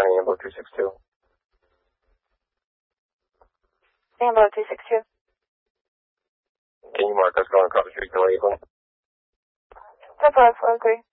County, Ambo 262. Ambo 262. Can you mark us going across the street to Lakeland? 10-5, 403.